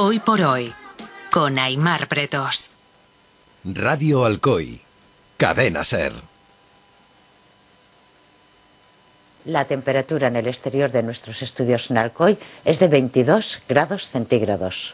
Hoy por hoy, con Aimar Pretos. Radio Alcoy, Cadena SER. La temperatura en el exterior de nuestros estudios en Alcoy es de 22 grados centígrados.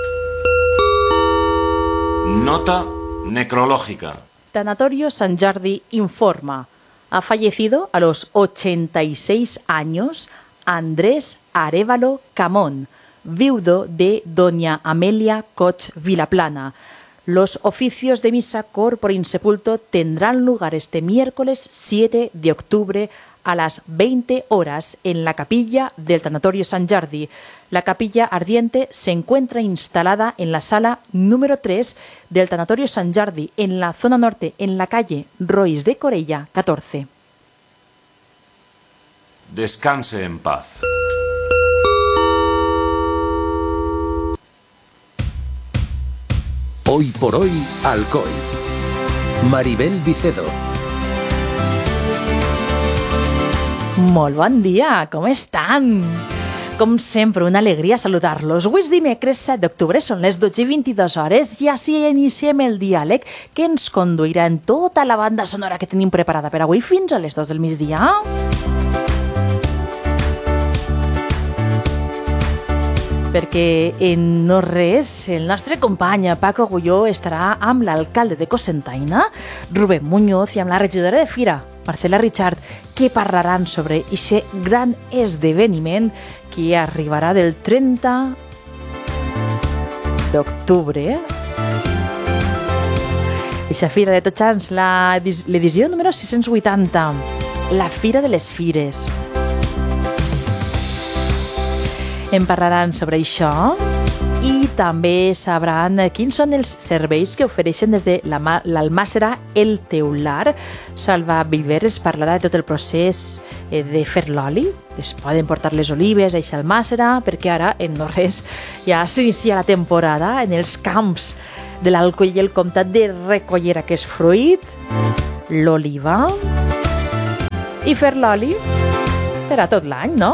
Nota necrológica. Tanatorio Sant Jordi informa. Ha fallecido a los 86 años Andrés Arévalo Camón, viudo de doña Amelia Coch Vilaplana. Los oficios de misa corpore insepulto tendrán lugar este miércoles 7 de octubre a las 20 horas en la capilla del Tanatorio Sant Jordi. La capilla ardiente se encuentra instalada en la sala número 3 del Tanatorio Sant Jordi, en la zona norte, en la calle Roís de Corella 14. Descanse en paz. Hoy por hoy, Alcoy. Maribel Vicedo. Molt bon dia, com estan? Com sempre, una alegria saludar-los. Avui és dimecres 7 d'octubre, són les 12:22 hores i així iniciem el diàleg que ens conduirà en tota la banda sonora que tenim preparada per avui fins a les 2 del migdia. Perquè en no res, el nostre company Paco Agulló estarà amb l'alcalde de Cocentaina, Rubén Muñoz, i amb la regidora de Fira, Marcela Richard, que parlaran sobre aquest gran esdeveniment que arribarà del 30 d'octubre. Eixa Fira de Tots Sants, l'edició número 680, la Fira de les Fires. En parlaran sobre això i també sabran quins són els serveis que ofereixen des de l'Almàssera El Teular. Salva Viveres parlarà de tot el procés de fer l'oli. Es poden portar les olives a eixa Almàssera perquè ara, en no res, ja s'inicia la temporada en els camps de l'Alcoi i el comtat de recollir aquest fruit, l'oliva, i fer l'oli per a tot l'any, no?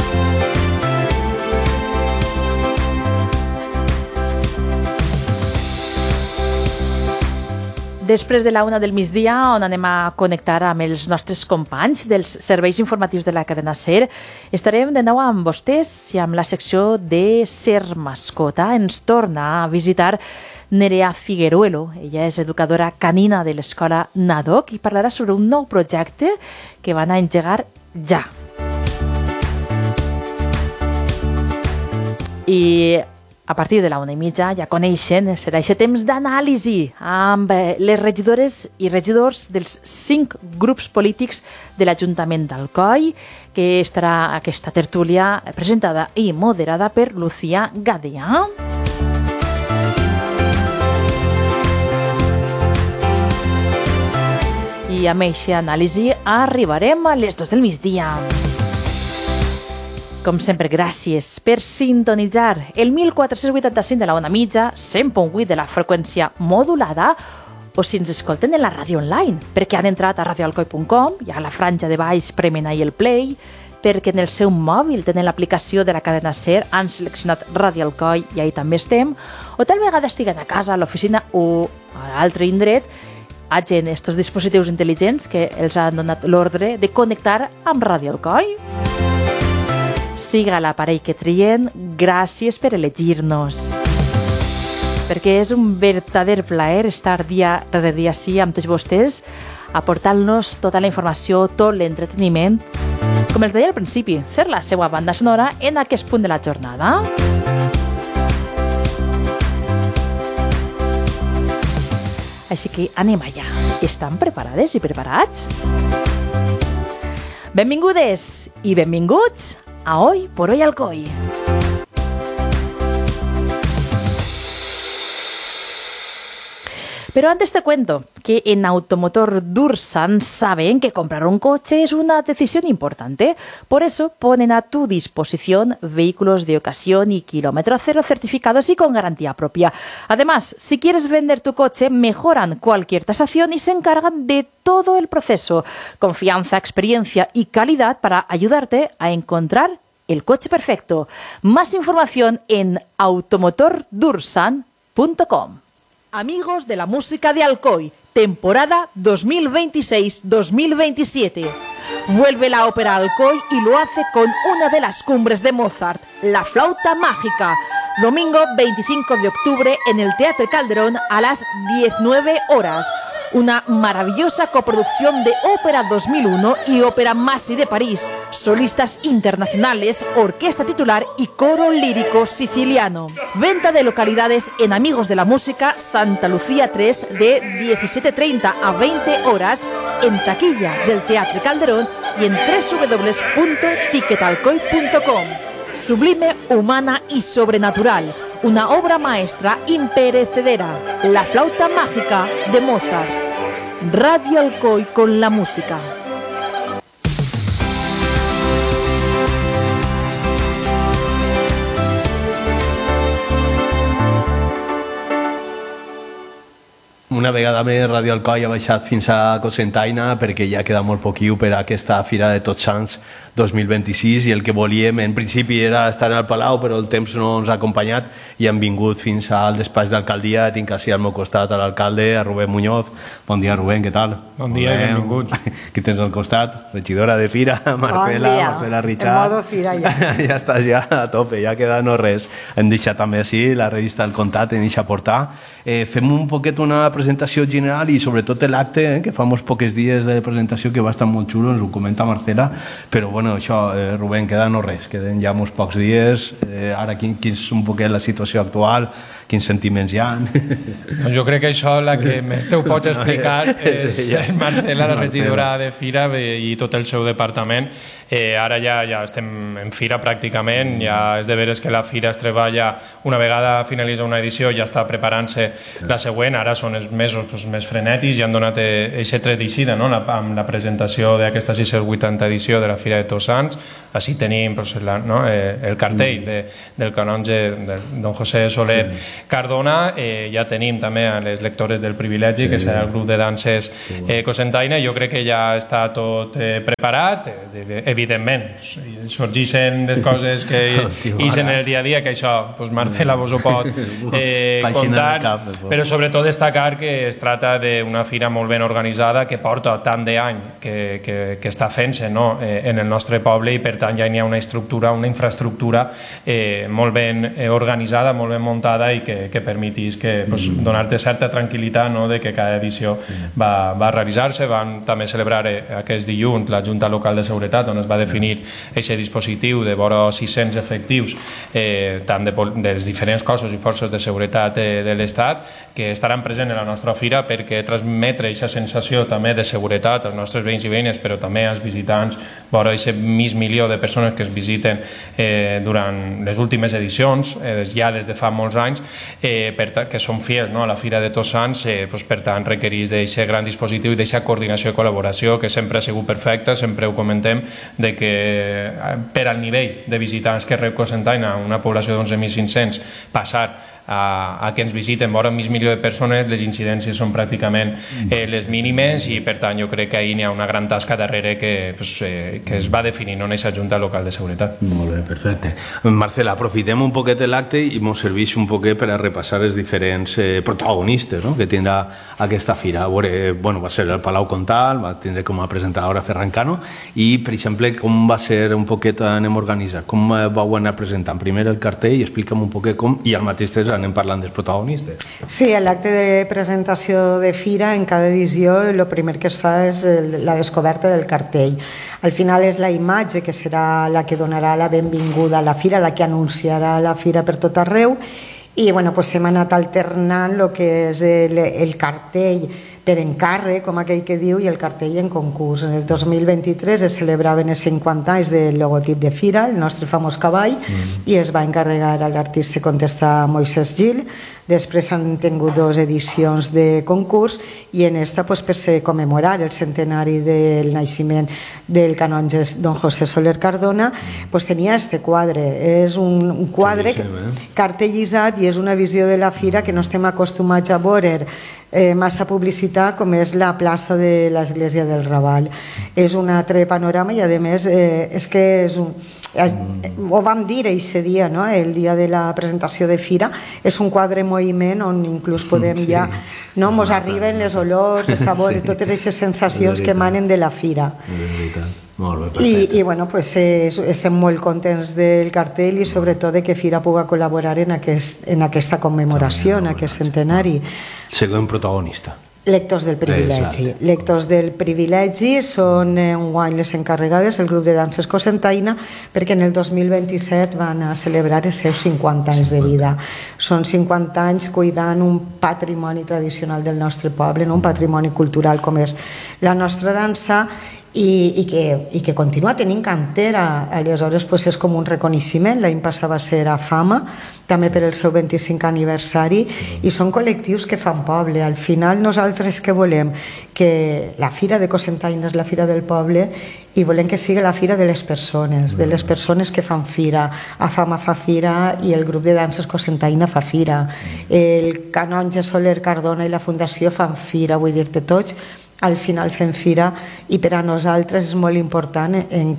Després de la 1 del migdia, on anem a connectar amb els nostres companys dels serveis informatius de la cadena SER, estarem de nou amb vostès i amb la secció de SER Mascota. Ens torna a visitar Nerea Figueruelo. Ella és educadora canina de l'escola NADOC i parlarà sobre un nou projecte que van a engegar ja. I a partir de la 1:30 ja coneixen, serà aquest temps d'anàlisi amb les regidores i regidors dels 5 grups polítics de l'Ajuntament d'Alcoi, que estarà aquesta tertúlia presentada i moderada per Lucía Gadea. I amb aquesta anàlisi arribarem a les 2 del migdia. Com sempre, gràcies per sintonitzar el 1485 de la ona mitja, 100.8 de la freqüència modulada, o si ens escolten en la ràdio online, perquè han entrat a radioalcoi.com, i a la franja de baix premen ahí el play, perquè en el seu mòbil tenen l'aplicació de la cadena SER, han seleccionat Radio Alcoi i ahí també estem, o tal vegada estiguen a casa, a l'oficina o a l'altre indret, hagin estos dispositius intel·ligents que els han donat l'ordre de connectar amb Radio Alcoi. Siga l'aparell que trien, gràcies per elegir-nos. Perquè és un verdader plaer estar dia rere dia així amb tots vostès, aportant-nos tota la informació, tot l'entreteniment. Com els deia al principi, ser la seva banda sonora en aquest punt de la jornada. Així que anem allà. Estan preparades i preparats? Benvingudes i benvinguts a Hoy por Hoy Alcoy. Pero antes te cuento que en Automotor Dursan saben que comprar un coche es una decisión importante. Por eso ponen a tu disposición vehículos de ocasión y kilómetro cero certificados y con garantía propia. Además, si quieres vender tu coche, mejoran cualquier tasación y se encargan de todo el proceso. Confianza, experiencia y calidad para ayudarte a encontrar el coche perfecto. Más información en automotordursan.com. Amigos de la música de Alcoy, temporada 2026-2027. Vuelve la ópera Alcoy y lo hace con una de las cumbres de Mozart, La Flauta Mágica. Domingo 25 de octubre en el Teatro Calderón a las 19 horas. Una maravillosa coproducción de Ópera 2001 y Ópera Massi de París. Solistas internacionales, orquesta titular y coro lírico siciliano. Venta de localidades en Amigos de la Música, Santa Lucía 3, de 17:30 a 20 horas, en taquilla del Teatro Calderón y en www.ticketalcoy.com. Sublime, humana y sobrenatural. Una obra maestra imperecedera. La Flauta Mágica de Mozart. Radio Alcoy con la música. Una vegada més Radio Alcoy ha baixat fins a Cocentaina perquè ja queda molt poquiu per a aquesta Fira de Tots Sants 2026 i el que volíem en principi era estar al Palau, però el temps no ens ha acompanyat i hem vingut fins al despatx d'alcaldia. Tinc així al meu costat a l'alcalde, a Rubén Muñoz. Bon dia, Rubén, què tal? Bon dia i benvinguts. Qui tens al costat? Regidora de Fira, Marcela Richard. En modo Fira ja. Ja estàs ja a tope, ja queda no res. Hem deixat també així la revista del Comtat, hem deixat portar. Fem un poquet una presentació general i sobretot l'acte, que fa molts pocs dies de presentació que va estar molt xulo, ens ho comenta Marcela, però bueno, això, Rubén, queda no res, queden ja molts pocs dies. Ara quin és un poquet la situació actual, quins sentiments hi ha? Jo crec que això la que més te ho pots explicar és Marcela, la regidora de Fira i tot el seu departament. Ara ja estem en Fira pràcticament, ja és de veres que la Fira es treballa, una vegada finalitza una edició ja està preparant-se la següent, ara són els mesos més frenètics i han donat aquest tret d'eixida amb la presentació d'aquesta 680 edició de la Fira de Tots Sants. Així tenim el cartell del canonge don José Soler Cardona, ja tenim també les lectores del privilegi, que serà el grup de danses Cocentaina. Jo crec que ja està tot preparat. Evidentment, sorgeixen les coses que ixen en el dia a dia, que això, Marcela vos ho pot contar, però sobretot destacar que es tracta d'una fira molt ben organitzada, que porta tant d'any que està fent-se en el nostre poble, i per tant ja hi ha una infraestructura molt ben organitzada, molt ben muntada, i que permetís donar-te certa tranquil·litat de que cada edició va realitzar-se. Vam també celebrar aquest dilluns la Junta Local de Seguretat, on es va definir aquest dispositiu de vora 600 efectius, tant dels diferents cossos i forces de seguretat de l'Estat, que estaran presents en la nostra fira perquè transmetre aquesta sensació també de seguretat als nostres veïns i veïnes, però també als visitants, vora aquest mig milió de persones que es visiten durant les últimes edicions, ja des de fa molts anys, que són fiels a la Fira de Tots Sants. Per tant requereix d'aquest gran dispositiu i d'aquesta coordinació i col·laboració que sempre ha sigut perfecta. Sempre ho comentem, de que per al nivell de visitants que rep Cocentaina, una població d'11.500, passar a que ens visiten vora mig milió de persones, les incidències són pràcticament les mínimes, i per tant jo crec que ahir hi ha una gran tasca darrere que es va definir en aquesta Junta Local de Seguretat. Molt bé, perfecte. Marcela, aprofitem un poquet l'acte i ens serveix un poquet per a repassar els diferents protagonistes que tindrà aquesta fira. Va ser el Palau Comtal, va tindre com a presentadora Ferran Cano, i per exemple com va ser un poquet, anem a organitzar, com vau anar presentant primer el cartell, explica'm un poquet com, i al mateix temps anem parlant dels protagonistes. Sí, a l'acte de presentació de Fira, en cada edició, el primer que es fa és la descoberta del cartell. Al final és la imatge que serà la que donarà la benvinguda a la Fira, la que anunciarà la Fira per tot arreu, i hem anat alternant el que és el cartell per encàrrec, com aquell que diu, i el cartell en concurs. En el 2023 es celebraven els 50 anys del logotip de Fira, el nostre famós cavall, i es va encarregar a l'artista contesta Moisés Gil després han tingut 2 edicions de concurs i en esta pues, per commemorar el centenari del naixement del canonge don José Soler Cardona, pues tenia este quadre. És un quadre cartellissat i és una visió de la fira que no estem acostumats a veure massa publicitat, com és la plaça de l'església del Raval. És un altre panorama i a més és que és ho vam dir aquest dia, no? El dia de la presentació de fira, és un quadre en moviment on inclús podem ja mos arriben les olors, els sabors, totes aquestes sensacions que emanen de la fira. I bueno, pues, estem molt contents del cartell i sobretot de que Fira pugui col·laborar en aquesta commemoració, en aquest centenari. Següent protagonista. Lectors del privilegi. Lectors del privilegi són enguany les encarregades el grup de danses Cocentaina, perquè en el 2027 van a celebrar els seus 50 anys de vida. Són 50 anys cuidant un patrimoni tradicional del nostre poble, un patrimoni cultural com és la nostra dansa, i que continua tenint cantera. Aleshores és com un reconeixement. L'any passat va ser a Fama, també per el seu 25 aniversari, i són col·lectius que fan poble. Al final nosaltres què volem? Que la Fira de Cocentaina és la fira del poble i volem que sigui la fira de les persones que fan fira. A Fama fa fira i el grup de danses Cocentaina fa fira. El canonge Soler Cardona i la Fundació fan fira, vull dir-te tots, al final fem fira, i per a nosaltres és molt important en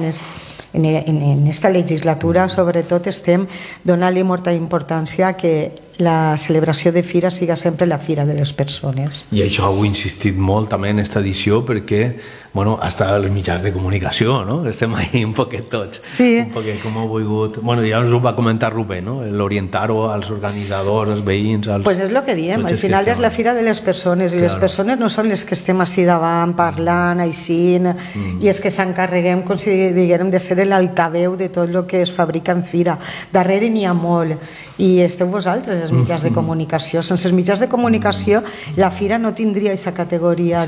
esta legislatura sobretot estem donant-li molta importància que la celebració de fira siga sempre la fira de les persones. I això ho he insistit molt també en aquesta edició perquè, bueno, hasta els mitjans de comunicació, no? Estem ahí un poquet tots. Sí. Un poquet com ho he volgut... Bueno, ja ens ho va comentar Rubén, no? L'orientar-ho als organitzadors, als veïns... Pues és el que diem, al final és la fira de les persones i les persones no són les que estem així davant parlant, així, i és que s'encarreguem, com si diguem, de ser l'altaveu de tot el que es fabrica en fira. Darrere n'hi ha molt i esteu vosaltres, els mitjans de comunicació. Sense els mitjans de comunicació la fira no tindria aquesta categoria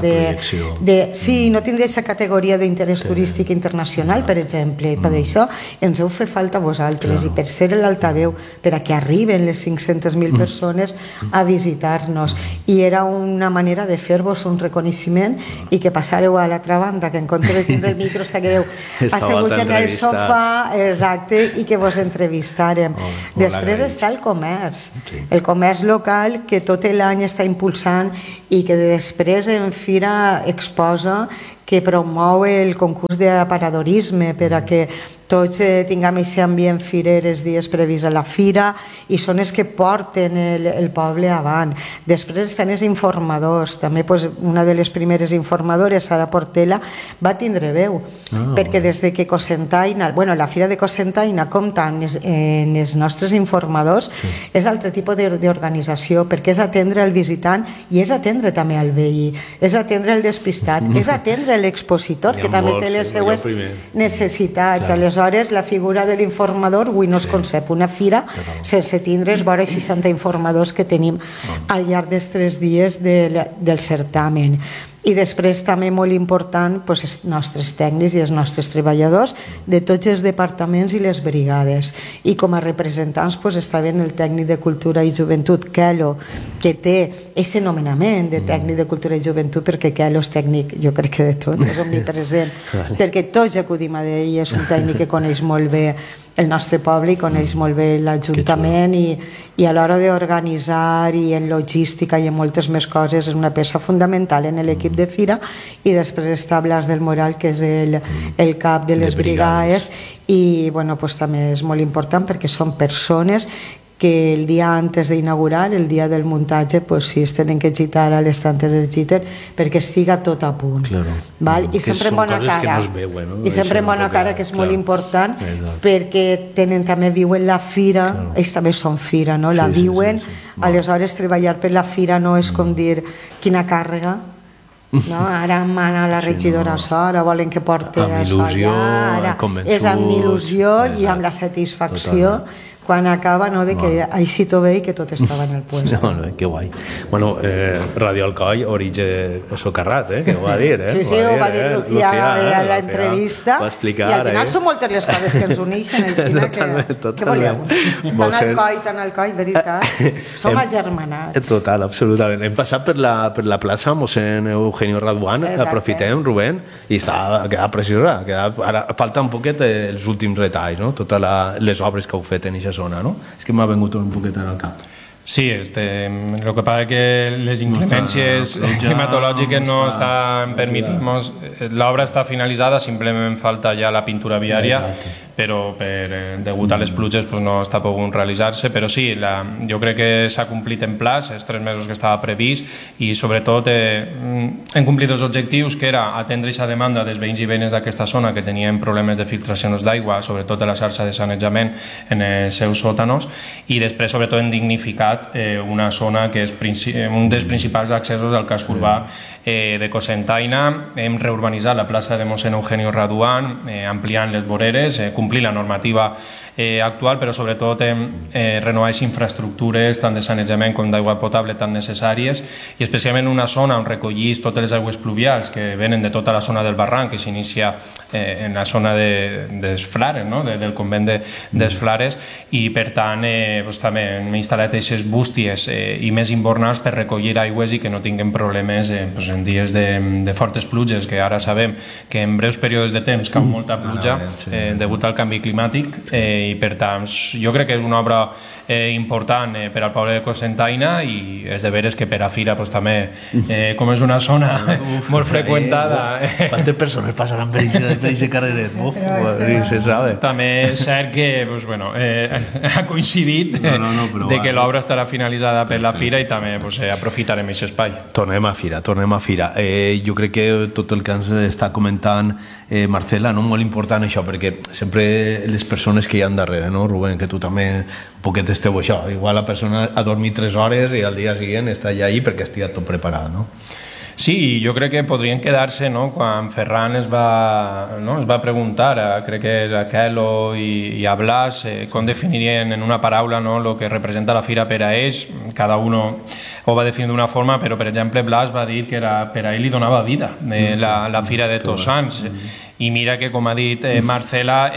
no tindria aquesta categoria d'interès turístic internacional, per exemple. Per això ens heu fet falta vosaltres i per ser l'altaveu, per a que arriben les 500.000 persones a visitar-nos, i era una manera de fer-vos un reconeixement i que passàreu a l'altra banda, que en compte de tindre el micro estigueu asseguts en el sofà, exacte, i que vos entrevistàrem. Després està el comerç, el comerç local que tot l'any està impulsant i que després en Fira exposa, que promou el concurs d'aparadorisme per a que tots tinguem aquest ambient firer els dies previs a la fira, i són els que porten el poble avant. Després estan els informadors, també una de les primeres informadores, Sara Portela, va tindre veu, perquè des de que Cocentaina, la Fira de Cocentaina compta en els nostres informadors, és altre tipus d'organització, perquè és atendre el visitant i és atendre també el veí, és atendre el despistat, és atendre l'expositor, que també té les seues necessitats. Aleshores, la figura de l'informador avui no es concep una fira sense tindre els vora 60 informadors que tenim al llarg dels 3 dies del certamen. I després també molt important els nostres tècnics i els nostres treballadors de tots els departaments i les brigades, i com a representants està ben el tècnic de Cultura i Joventut, Kelo, que té aquest nomenament de tècnic de Cultura i Joventut, perquè Kelo és tècnic, jo crec que de tot, és omnipresent, perquè tots acudim a ell, és un tècnic que coneix molt bé el nostre poble i coneix molt bé l'Ajuntament, i a l'hora d'organitzar i en logística i en moltes més coses és una peça fundamental en l'equip de Fira. I després està Blas del Moral, que és el cap de les brigades, i també és molt important perquè són persones que el dia antes d'inaugurar, el dia del muntatge, sí, es tenen que gitar a les tantes es giten perquè estiga tot a punt. I sempre amb bona cara. I sempre amb bona cara, que és molt important, perquè tenen també, viuen la fira, ells també són fira, la viuen. Aleshores, treballar per la fira no és com dir quina càrrega, ara mana la regidora Sora, volen que porti això allà, és amb il·lusió i amb la satisfacció quan acaba, no, de que així tot bé i que tot estava en el puesto. No, que guai. Bueno, Radio Alcoi, origen socarrat, que ho va dir, Sí, ho va dir Lucía a l'entrevista. Va explicar, i al final són moltes les coses que ens uneixen, que voleu. Tant Alcoi, veritat. Som agermanats. Total, absolutament. Hem passat per la plaça mossèn Eugenio Raduan, aprofitem, Rubén, i queda preciosa. Ara falta un poquet els últims retalls, no? Totes les obres que heu fet en aquesta zona, no? És que m'ha vengut un poquet al cap. Sí, lo que pasa es que las inclemencias climatológicas no están permitimos. La obra está finalizada, simplemente falta ya la pintura viària, però degut a les pluges pues, no està pogut realitzar-se, però sí, jo crec que s'ha complit en plaç, els 3 mesos que estava previst, i sobretot hem complit els objectius, que era atendre aquesta demanda dels veïns i veïnes d'aquesta zona que tenien problemes de filtracions d'aigua, sobretot de la xarxa de sanejament en els seus sòtanos, i després sobretot hem dignificat una zona que és un dels principals accessos al casc urbà de Cocentaina. Hem reurbanitzat la plaça de mossèn Eugenio Raduan, ampliant les voreres, complir la normativa actual, però sobretot renovar les infraestructures tant de sanejament com d'aigua potable tan necessàries, i especialment una zona on recollís totes les aigües pluvials que venen de tota la zona del barranc, que s'inicia en la zona dels Flares, del convent dels Flares, i per tant també hem instal·lat aquestes bústies i més invernals per recollir aigües i que no tinguem problemes en dies de fortes pluges, que ara sabem que en breus períodes de temps cau molta pluja degut al canvi climàtic, i per tant jo crec que és una obra important per al poble de Cocentaina, i és de veres que per a Fira també, com és una zona molt freqüentada. Quantes persones passaran per aquest carreret? Se sabe. També és cert que ha coincidit de que l'obra estarà finalitzada per la Fira, i també aprofitarem aquest espai. Tornem a Fira. Jo crec que tot el que ens està comentant Marcela, molt important això, perquè sempre les persones que hi ha darrere, Rubén, que tu també un poquet esteu això, igual la persona ha dormit 3 hores i al dia següent està ja ahí perquè estigui tot preparat, no? Sí, jo crec que podrien quedar-se, quan Ferran es va preguntar, crec que a Kelo i a Blas, com definirien en una paraula el que representa la Fira per a ells. Cada un ho va definir d'una forma, però per exemple Blas va dir que per a ell li donava vida la Fira de Tots Sants. I mira que, com ha dit Marcela,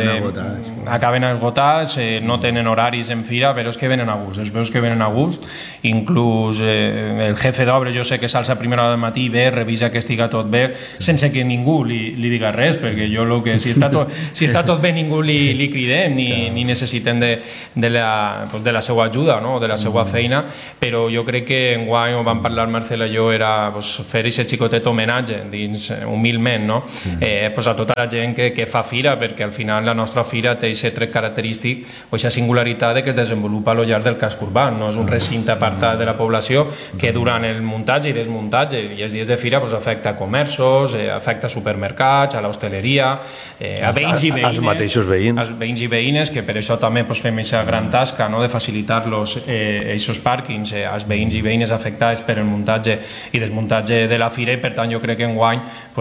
acaben esgotats, no tenen horaris en Fira, però és que venen a gust, es veus que venen a gust. Inclús el jefe d'obres, jo sé que s'alça a primera hora del matí, ve, revisa que estiga tot bé, sense que ningú li diga res, perquè jo si està tot bé ningú li cridem, ni necessitem de la seva ajuda, de la seva feina, però jo crec que enguany, ho vam parlar Marcela i jo, era fer aquest xicotet homenatge, dins humilment, a tota la gent que fa Fira, perquè al final la nostra Fira té aquest tret característic o aquesta singularitat que es desenvolupa a lo llarg del casc urbà. No és un recinte apartat de la població que durant el muntatge i desmuntatge i els dies de Fira afecta a comerços, afecta a supermercats, a l'hostaleria, a veïns i veïnes. Als mateixos veïns. Als veïns i veïnes, que per això també fem aquesta gran tasca de facilitar-los aquests pàrquings als veïns i veïnes afectats per el muntatge i desmuntatge de la Fira, i per tant jo crec que enguany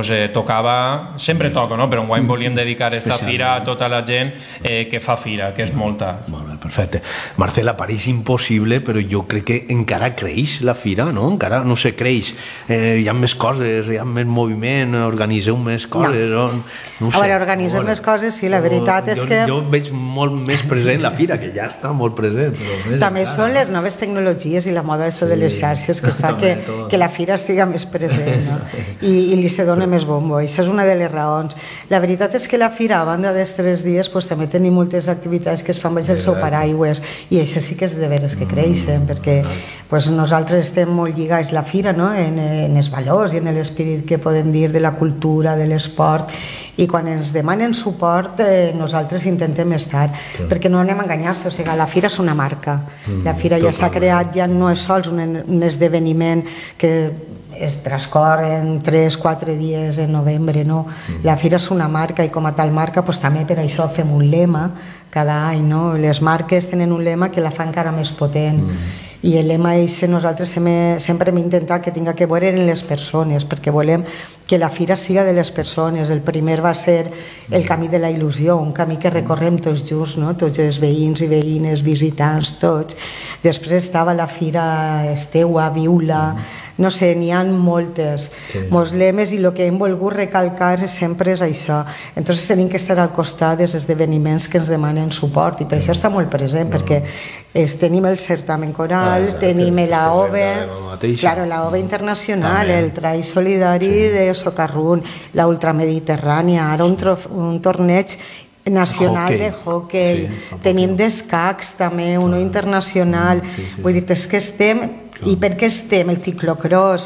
tocava, sempre toca, però enguany volíem dedicar aquesta Fira a tota la gent que fa Fira, que és molta. Molt bé, perfecte. Marcela, pareix impossible, però jo crec que encara creix la Fira, no? Encara, no sé, creix. Hi ha més coses, hi ha més moviment, organiseu més coses. A veure, organisem més coses, sí, la veritat és que... Jo veig molt més present la Fira, que ja està molt present. També són les noves tecnologies i la moda de les xarxes que fa que la Fira estiga més present i li se dona més bombo. Això és una de les raons. La veritat és que la Fira, a banda dels 3 dies, també tenim moltes activitats que es fan baix el seu paraigües, i això sí que és de veres que creixen, perquè nosaltres estem molt lligats a la Fira en els valors i en l'espírit que podem dir de la cultura, de l'esport, i quan ens demanen suport nosaltres intentem estar, perquè no anem a enganyar-se, o sigui, la Fira és una marca. La Fira ja s'ha creat, ja no és sols un esdeveniment que es transcorren 3-4 dies en novembre, no. La Fira és una marca, i com a tal marca també per això fem un lema cada any, no. Les marques tenen un lema que la fa encara més potent, i el lema és nosaltres sempre hem intentat que tinga que veure en les persones, perquè volem que la fira siga de les persones. El primer va ser el camí de la il·lusió, un camí que recorrem tots junts, no? Tots els veïns i veïnes, visitants, tots. Després estava la fira Esteua, Viula, no sé, n'hi ha moltes lemes, i el que hem volgut recalcar sempre és això. Entonces tenim que estar al costat dels esdeveniments que ens demanen suport, i per això està molt present, perquè tenim el certamen coral, tenim l'AOVE, claro, l'AOVE internacional, el Trai Solidari de Socarrún, la Ultramediterrània, ara un torneig nacional de hockey, tenim d'escacs també, uno internacional, vull dir, és que estem. I per què estem? El ciclocross,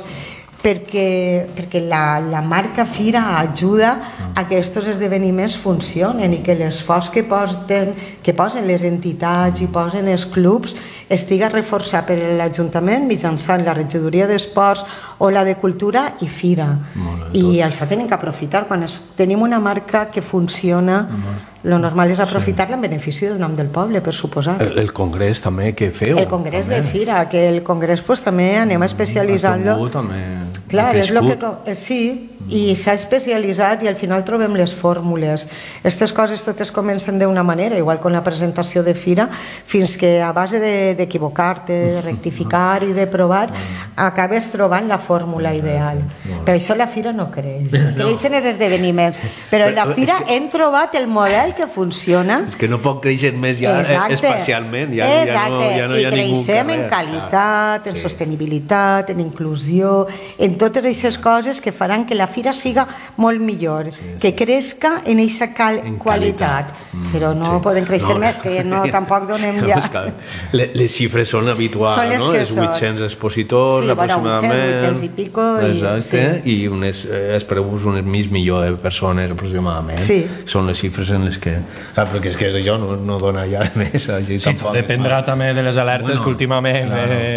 perquè la marca Fira ajuda a que aquests esdeveniments funcionen i que l'esforç que posen les entitats i posen els clubs estiga reforçat per l'Ajuntament mitjançant la regidoria d'esports o la de cultura i Fira. I això tenim que aprofitar. Quan tenim una marca que funciona, lo normal és aprofitar-la en benefici del nom del poble, per suposar. El congrés també que feu. El congrés de Fira, que el congrés també anem especialitzant-lo. Clar, és el que... Sí, i s'ha especialitzat i al final trobem les fórmules. Aquestes coses totes comencen d'una manera, igual que la presentació de Fira, fins que a base d'equivocar-te, de rectificar i de provar, acabes trobant la fórmula ideal. Per això la Fira no creix. Creixen els esdeveniments. Però en la Fira hem trobat el model que funciona. És que no pot créixer més ja espacialment. Exacte. I creixem en qualitat, en sostenibilitat, en inclusió, en totes aquestes coses que faran que la Fira siga molt millor, que crezca en aquesta qualitat. Però no poden créixer més, que tampoc donem ja... Les xifres són habituals, no? Els 800 expositors, aproximadament. 800 i pico. I espereu un milió de persones, aproximadament. Són les xifres en les que... Perquè és que això no dona ja més. Sí, tot dependrà també de les alertes que últimament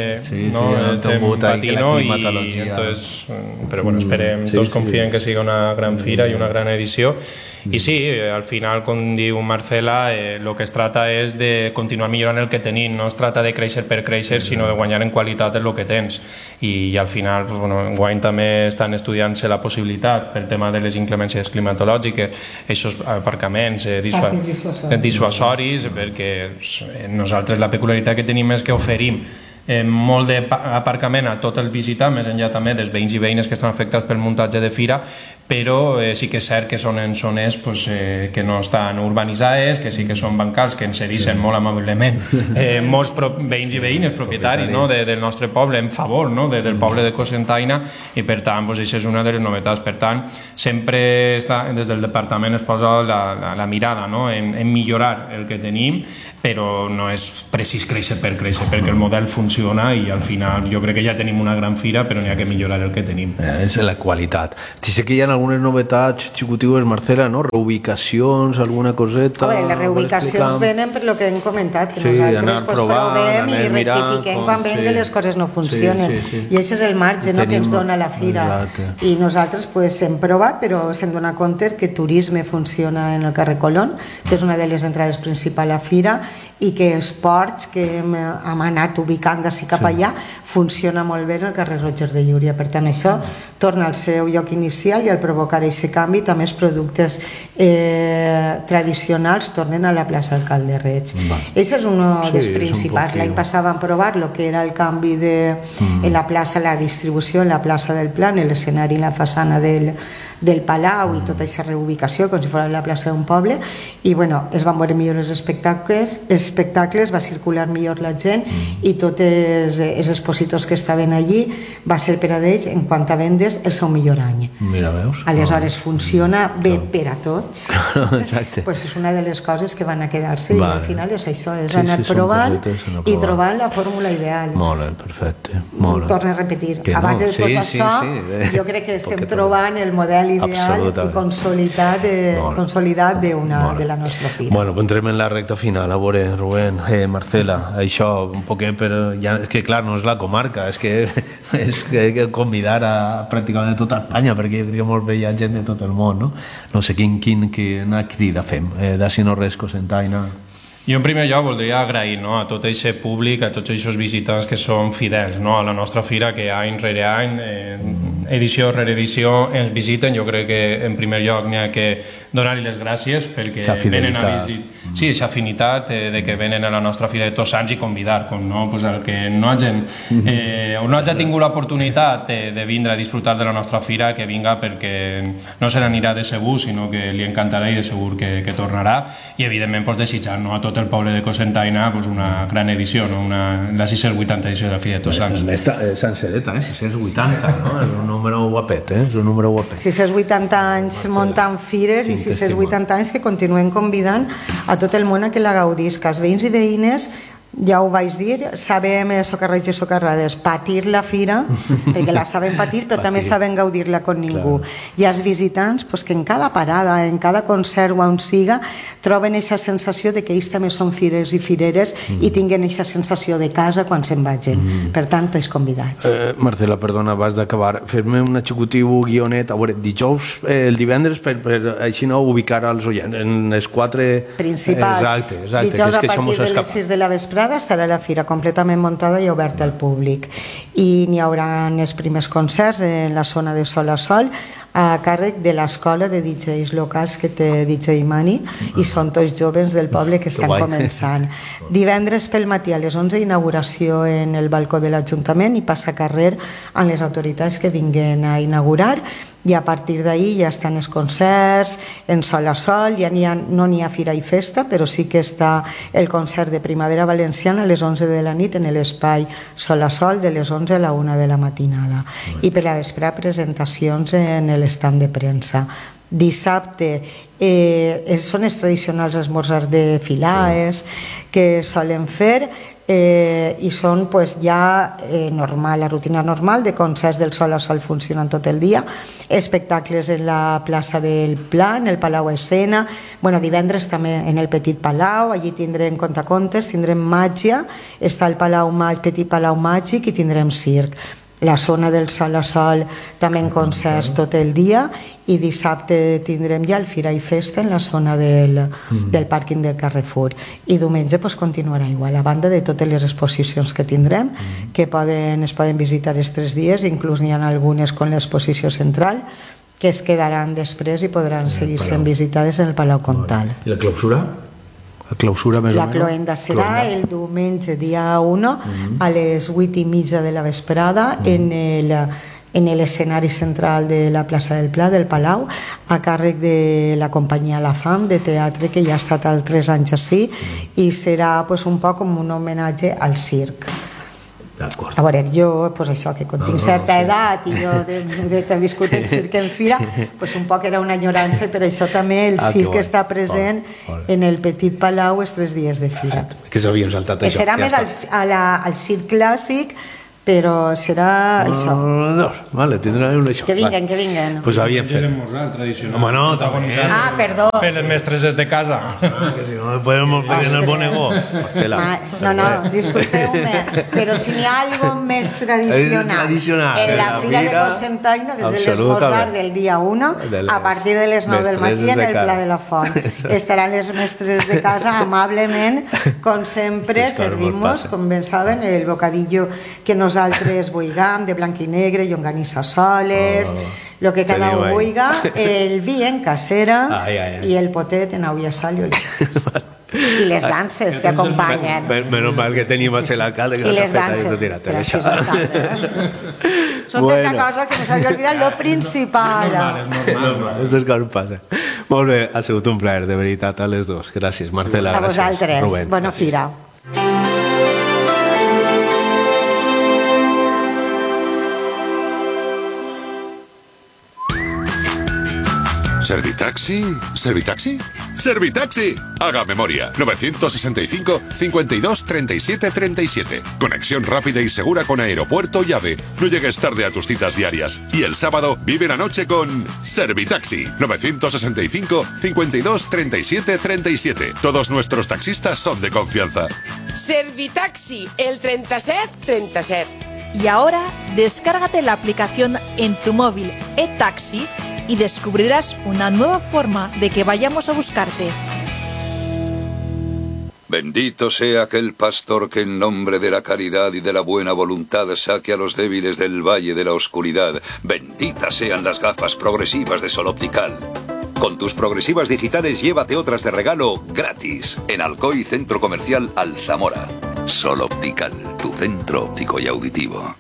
estem patint, i entonces, però bueno, esperem, tots confien que siga una gran fira i una gran edició. I sí, al final, com diu Marcela, el que es trata és de continuar millorant el que tenim, no es trata de créixer per créixer, sinó de guanyar en qualitat el que tens. I al final, enguany també estan estudiant-se la possibilitat, pel tema de les inclemències climatològiques, aquests aparcaments dissuasoris, perquè nosaltres la peculiaritat que tenim és que oferim molt d'aparcament a tot el visitant, més enllà també dels veïns i veïnes que estan afectats pel muntatge de fira, però sí que és cert que són en zones que no estan urbanitzades, que sí que són bancals, que ens serixen molt amablement molts veïns i veïnes, propietaris del nostre poble, en favor del poble de Cocentaina, i per tant, això és una de les novetats. Per tant, sempre des del departament es posa la mirada en millorar el que tenim, però no és precís créixer per créixer, perquè el model funciona i al final jo crec que ja tenim una gran fira, però n'hi ha que millorar el que tenim. És la qualitat. Si sé que hi ha algunes novetats xicutives, Marcela, no? Reubicacions, alguna coseta... Les reubicacions venen per lo que hem comentat, que nosaltres provem i rectifiquem quan veiem que les coses no funcionen. I això és el marge que ens dona la fira. I nosaltres hem provat, però s'hem donat compte que turisme funciona en el carrer Colón, que és una de les entrades principals a la fira, i que esports que hem anat ubicant d'ací cap allà funciona molt bé en el carrer Roger de Llúria. Per tant, això torna al seu lloc inicial, i al provocar aquest canvi també els productes tradicionals tornen a la plaça Alcalde Reig. Això és un dels principals. L'any passat vam provar el que era el canvi en la plaça, la distribució en la plaça del Plan, l'escenari i la façana del Palau i tota aquesta reubicació com si fos la plaça d'un poble, i es van veure millor els espectacles, va circular millor la gent, i tots els expositors que estaven allí va ser per a ells, en quant a vendes, el seu millor any. Mira, veus? Aleshores funciona bé per a tots. És una de les coses que van a quedar-se, i al final és això, és anar provant i trobant la fórmula ideal. Molt bé, perfecte. Torno a repetir, a base de tot això jo crec que estem trobant el model ideal i consolidat de la nostra fira. Bueno, entrem en la recta final. A veure, Rubén, Marcela, això un poquet, però és que clar, no és la comarca, és que hay que convidar a pràcticament tota Espanya, perquè molt bé hi ha gent de tot el món, no? No sé quina crida fem, d'ací no res, Cocentaina. Jo en primer lloc voldria agrair, no, a tot aquest públic, a tots aquests visitants que són fidels, no, a la nostra fira, que any rere any, edició rere edició, ens visiten. Jo crec que en primer lloc n'hi ha que donar-li les gràcies perquè venen a visitar. Sí, aquesta afinitat de que venen a la nostra Fira de Tots Sants i convidar, com no, pues el que no hagi tingut l'oportunitat de vindre a disfrutar de la nostra fira, que vinga, perquè no se n'anirà de segur, sinó que li encantarà i de segur que tornarà. I evidentment pues, desitjar, no, a tot el poble de Cocentaina pues, una gran edició, no? La 680 edició de la Fira de Tots Sants. Sencereta, 680, no? És un número guapet, és un número guapet. 680 anys muntant fires i 680 anys que continuen convidant a tot el món a que la gaudisca. Els veïns i veïnes, ja ho vaig dir, sabem, socarrats i socarrades, patir la fira, perquè la saben patir, però també saben gaudir-la con ningú. I els visitants, pues, que en cada parada, en cada concert o on siga, troben aquesta sensació de que ells també són fires i fireres i tinguen aquesta sensació de casa quan se'n vagin. Per tant, tots convidats. Marcela, perdona, abans d'acabar, fer-me un executiu guionet, a veure, dijous, el divendres, per així no ubicar els oients, en les 4 principals. Exacte. Dijous a partir de les 6 de la vesprada estarà la fira completament muntada i oberta al públic, i n'hi haurà els primers concerts en la zona de Sol a Sol a càrrec de l'escola de DJs locals que té DJ Mani, i són tots joves del poble que estan començant. Divendres pel matí a les 11, inauguració en el balcó de l'Ajuntament i passacarrer amb les autoritats que vinguen a inaugurar, i a partir d'ahir ja estan els concerts en Sol a Sol. Ja no n'hi ha fira i festa, però sí que està el concert de Primavera Valenciana a les 11 de la nit en l'espai Sol a Sol, de les 11 a la 1 de la matinada, i per la vespre presentacions en l'estand de premsa. Dissabte són els tradicionals esmorzars de filaes que solen fer, i són ja normal, la rutina normal de concerts del Sol a Sol funcionant tot el dia, espectacles en la plaça del Pla, en el Palau Escena, divendres també en el Petit Palau, allí tindrem contacontes, tindrem màgia, està el Petit Palau Màgic i tindrem circ. La zona del Sol a Sol també en concerts tot el dia, i dissabte tindrem ja el Fira i Festa en la zona del pàrquing del Carrefour, i diumenge continuarà igual, a banda de totes les exposicions que tindrem, que es poden visitar els 3 dies, inclús n'hi ha algunes com l'exposició central que es quedaran després i podran seguir sent visitades en el Palau Comtal. I la clausura? La clausura més o menys? La cloenda serà el diumenge dia 1 a les 8:30 de la vesprada en l'escenari central de la plaça del Pla, del Palau, a càrrec de la companyia La Fam de teatre, que ja ha estat 3 anys així, i serà un poc com un homenatge al circ. A veure, jo, això, que quan tinc certa edat i jo he viscut el circ en fira, un poc era una enyorança, i per això també el circ està present en el Petit Palau els 3 dies de fira. Que s'havien saltat això. Serà més al circ clàssic, però serà això. Vale, tindrem això. Que vinguen. Pues havíem fet. L'esmorzar tradicional. Perdó. Per les mestres de casa. Que si no, podemos pedir el bonego. No, disculpeu-me, però si n'hi ha algo més tradicional en la Fira de Cocentaina, és l'esmorzar del dia 1 a partir de les 9 del matí en el Pla de la Font. Estaran les mestres de casa amablement, com sempre, servimos, com ben saben, el bocadillo que nosaltres vulguem, de blanc i negre, llonganissa soles, el que cada un vulga, el vi en casera i el potet en olla, sal i olives. I les danses que acompanyen. Menos mal que tenim a ser l'alcalde. I les danses. Gràcies, alcalde. Són tanta cosa que no s'havia oblidat lo principal. És normal. Esto és que passa. Molt bé, ha sigut un plaer, de veritat, a les dos. Gràcies, Marcela. A vosaltres. Bona fira. ¿Servitaxi? ¿Servitaxi? ¡Servitaxi! Haga memoria. 965 52 37 37. Conexión rápida y segura con aeropuerto y AVE. No llegues tarde a tus citas diarias. Y el sábado vive la noche con Servitaxi. 965 52 37 37. Todos nuestros taxistas son de confianza. Servitaxi, el 37 37. Y ahora, descárgate la aplicación en tu móvil eTaxi y descubrirás una nueva forma de que vayamos a buscarte. Bendito sea aquel pastor que en nombre de la caridad y de la buena voluntad saque a los débiles del valle de la oscuridad. Benditas sean las gafas progresivas de Sol Optical. Con tus progresivas digitales llévate otras de regalo gratis en Alcoy Centro Comercial Alzamora. Sol Optical, tu centro óptico y auditivo.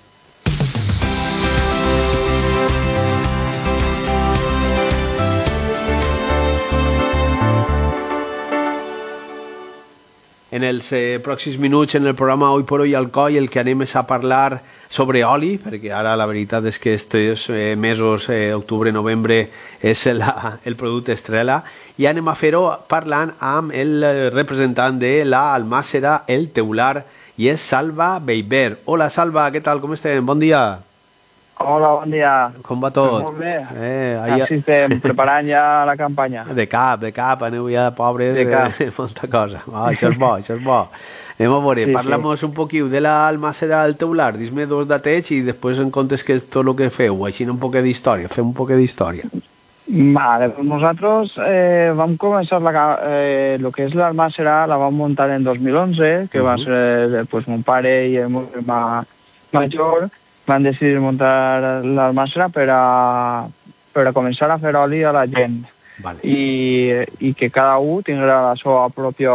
En els pròxims minuts en el programa Hoy por Hoy Alcoi el que anem és a parlar sobre oli, perquè ara la veritat és que estos mesos, octubre, novembre, és el producte estrella, i anem a fer-ho parlant amb el representant de la Almàssera El Teular, i és Salva Beiber. Hola Salva, què tal, com estem? Bon dia. Hola, bon dia. Com va tot? Molt bé. Així estem preparant ja la campanya. De cap, aneu ja pobres de molta cosa. Això és bo, això és bo. Anem a veure, parlem-nos un poquillo de la Almàssera El Teular. Dis-me dos datets i després en comptes que és tot el que feu, així un poc d'història, fem un poc d'història. Vale, nosaltres vam començar el que és l'Almàssera, la vam muntar en 2011, que va ser mon pare i el meu germà major, van decidir muntar l'Almàssera per a començar a fer oli a la gent. Vale. I que cada un tinguera la seva pròpia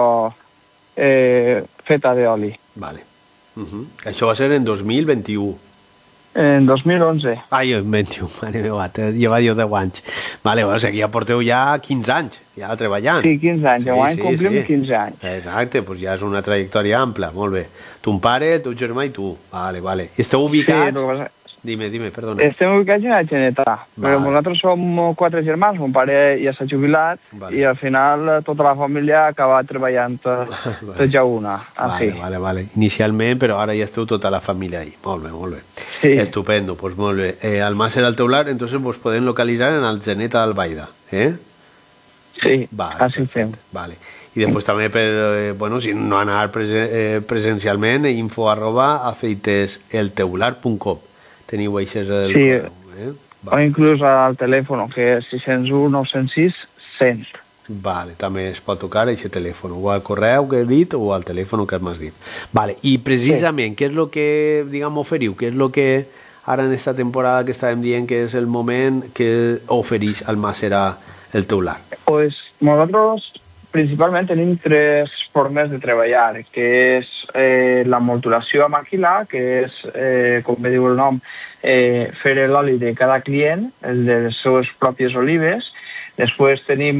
feta d'oli. Vale. Això va ser en 2021. En 2011. Ai, en 21, mare meva, lleva 10 anys. Vale, o sigui, ja porteu ja 15 anys, ja treballant. Sí, 15 anys, sí, complim 15 anys. Exacte, doncs ja és una trajectòria ampla, molt bé. Ton pare, tu germà i tu. Vale. I esteu ubicats? Sí, Dime, perdona. Estem ubicats en la Geneta, però nosaltres som 4 germans, mon pare ja s'ha jubilat i al final tota la família ha acabat treballant tot ja una. Vale. Inicialment, però ara ja esteu tota la família ahí. Molt bé. Sí. Estupendo, pues molt bé. Almàssera El Teular, entonces vos podem localitzar en el Geneta d'Albaida, Sí, així fem. Vale. I després també per, si no anar presencialment, info@aceiteselteular.com. Teniu així el correu, o inclús al telèfon, que és 601 906 100. Vale, també es pot tocar aquest telèfon, o al correu que he dit o al telèfon que m'has dit. Vale, i precisament, què és el que, diguem, oferiu? Què és el que ara en aquesta temporada que estàvem dient que és el moment que ofereix Almàssera El Teular? Pues nosaltres principalment tenim 3 formes de treballar, que és la molturació a màquina, que és, com bé diu el nom, fer l'oli de cada client, el de les seues pròpies olives. Després tenim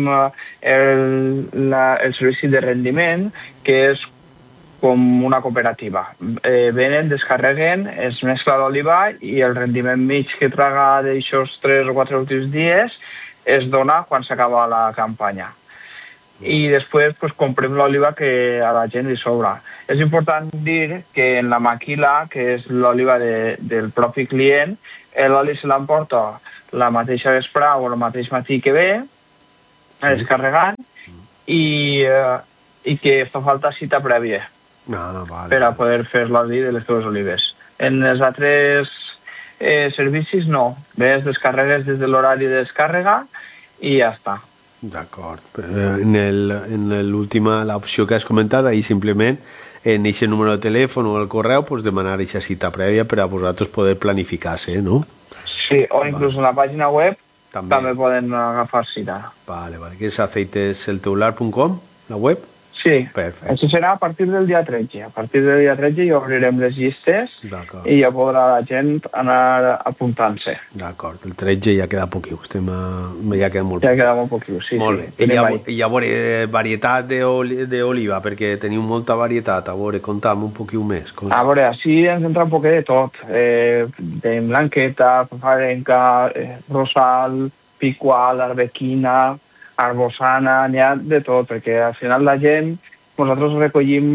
el servici de rendiment, que és com una cooperativa. Venen, descarreguen, es mescla l'oliva i el rendiment mig que traga d'aixòs 3 o 4 últims dies es dona quan s'acaba la campanya. I després comprem l'oliva que a la gent li sobra. És important dir que en la maquila, que és l'oliva del propi client, l'oli se l'emporta la mateixa vesprada o el mateix matí que ve, descarregant, i que fa falta cita prèvia per a poder fer l'oli de les teves olives. En els altres servicis no. Ves, descarregues des de l'horari de descàrrega i ja està. D'acord. En l'última, l'opció que has comentat, ahir simplement en aquest número de telèfon o el correu demanar aquesta cita prèvia per a vosaltres poder planificar-se, no? Sí, o inclús en la pàgina web també poden agafar cita. Vale, que és aceiteselteular.com, la web? Sí, perfecte. Això serà a partir del dia 13. A partir del dia 13 ja obrirem les llistes i ja podrà la gent anar apuntant-se. D'acord, el 13 ja queda poquiu, ja queda molt poquiu. Ja queda molt poquiu, sí. Molt bé. I a veure, varietat d'oliva, perquè teniu molta varietat, a veure, conta'm un poquiu més. A veure, així ens entra un poquet de tot. Tenim blanqueta, fafarenca, rosal, picual, arbequina, arbosana, n'hi ha de tot, perquè al final la gent, nosaltres recollim,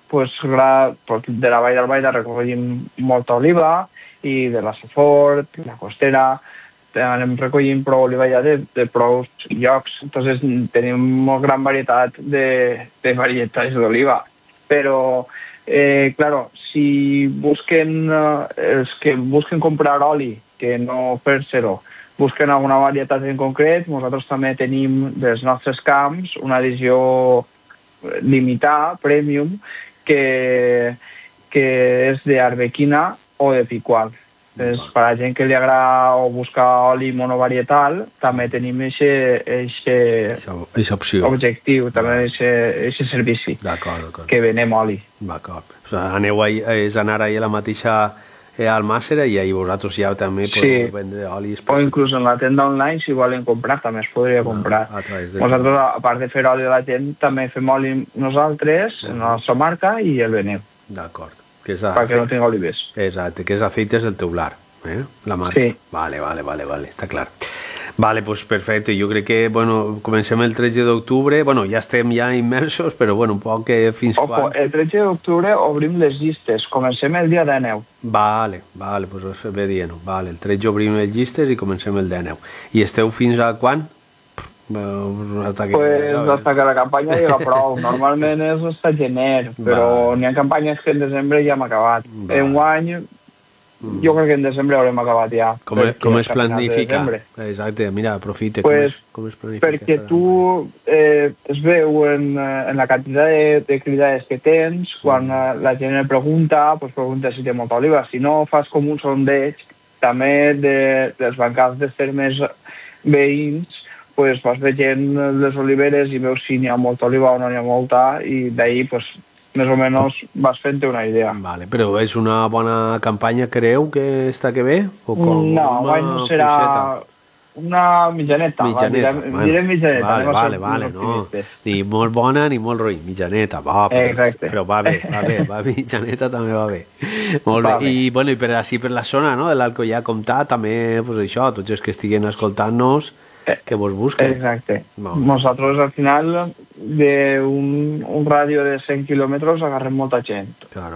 de la Vall d'Albaida recollim molta oliva, i de la Sofort, la Costera, anem recollint prou oliva ja de prou llocs, entonces tenim molt gran varietat de varietats d'oliva. Però, claro, si busquen, els que busquen comprar oli, que no fer-se-ho, busquen alguna varietat en concret, nosaltres també tenim dels nostres camps una edició limitada, premium, que és d'arbequina o de picual. Per a la gent que li agrada o busca oli monovarietal, també tenim aquest objectiu, també aquest servici, que venem oli. D'acord. O sigui, aneu és anar a la mateixa almàssera i vosaltres ja també podeu vendre oli. O inclús en la tenda online, si volen comprar, també es podria comprar. Nosaltres, a part de fer oli a la gent, també fem oli nosaltres, en la nostra marca, i el venem. D'acord. Perquè no tinc olives. Exacte, que és aceites del teular, la marca. Sí. Vale, està clar. Vale, pues perfecte. Jo crec que, bueno, comencem el 13 d'octubre, bueno, ja estem ja immersos, però bueno, un poc fins quan... El 13 d'octubre obrim les llistes, comencem el dia 19. Vale, pues bé dient. Vale, el 13 obrim les llistes i comencem el 19. I esteu fins a quan? Hasta que la campanya llega prou. Normalment és hasta gener, però n'hi ha campanyes que en desembre ja hem acabat. En un any, jo crec que en desembre haurem acabat ja. Com es planifica? Exacte, mira, aprofita. Com es planifica? Perquè tu es veu en la quantitat de cridades que tens, quan la gent et pregunta, pregunta si té molta oliva. Si no, fas com un sondeig, també dels bancals de termes veïns, vas veient les oliveres i veus si n'hi ha molta oliva o no n'hi ha molta, i d'ahir, més o menys, vas fent-te una idea. Vale, però és una bona campanya, creu, que està que bé? No, no serà una mitjaneta. Direm mitjaneta. Vale, no. Ni molt bona ni molt ruïn, mitjaneta. Però va bé, mitjaneta també va bé. Molt bé. I per la zona de l'Alcoià Comtà, també, això, tots els que estiguen escoltant-nos, que vos busquen. Exacte. Nosaltres, al final, d'un radio de 100 quilòmetres agarrem molta gent.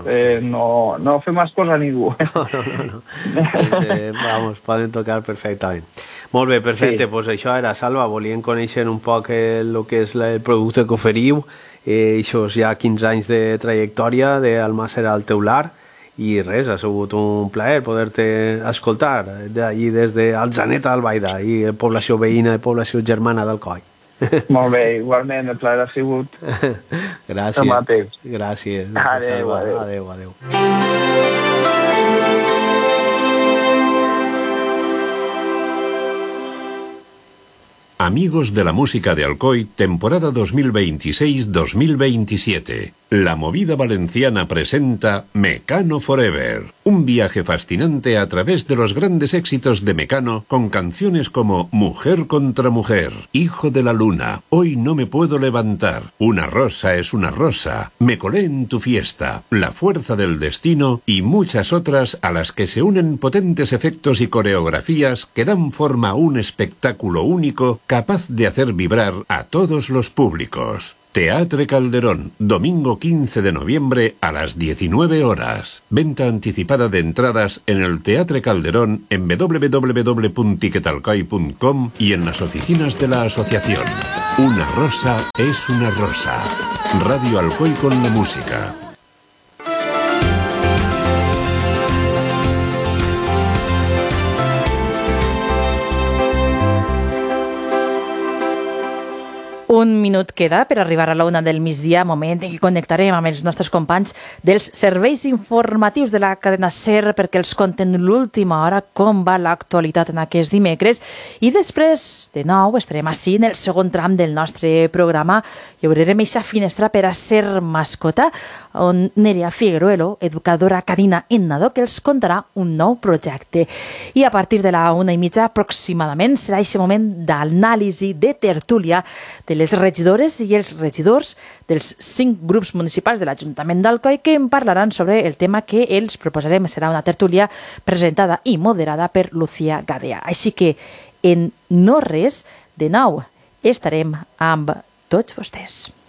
No fem expos a ningú. No. Vamos, poden tocar perfectament. Molt bé, perfecte. Pues això era, Salva, volíem conèixer un poc el que és el producte que oferiu, aquests ja 15 anys de trajectòria d'Almàssera al Teular, i res, ha sigut un plaer poder-te escoltar d'allí des d'Alzaneta d'Albaida i població veïna i població germana d'Alcoi. Molt bé, igualment, el plaer ha sigut. Gràcies. Adéu. Amigos de la música de Alcoy, temporada 2026-2027. La Movida Valenciana presenta Mecano Forever, un viaje fascinante a través de los grandes éxitos de Mecano con canciones como Mujer contra Mujer, Hijo de la Luna, Hoy no me puedo levantar, Una rosa es una rosa, Me colé en tu fiesta, La fuerza del destino y muchas otras a las que se unen potentes efectos y coreografías que dan forma a un espectáculo único capaz de hacer vibrar a todos los públicos. Teatre Calderón, domingo 15 de noviembre a las 19 horas. Venta anticipada de entradas en el Teatre Calderón en www.ticketalcoy.com y en las oficinas de la asociación. Una rosa es una rosa. Radio Alcoy con la música. Un minut queda per arribar a la una del migdia, moment en què connectarem amb els nostres companys dels serveis informatius de la cadena SER perquè els conten l'última hora com va l'actualitat en aquest dimecres. I després, de nou, estarem així en el segon tram del nostre programa i obrirem aquesta finestra per a SER Mascota, on Nerea Figueruelo, educadora canina en nadó, que els contarà un nou projecte. I a partir de la 1:30 aproximadament serà aquest moment d'anàlisi de tertúlia de les regidores i els regidors dels 5 grups municipals de l'Ajuntament d'Alcoi que en parlaran sobre el tema que els proposarem. Serà una tertúlia presentada i moderada per Lucía Gadea. Així que, en no res, de nou, estarem amb tots vostès.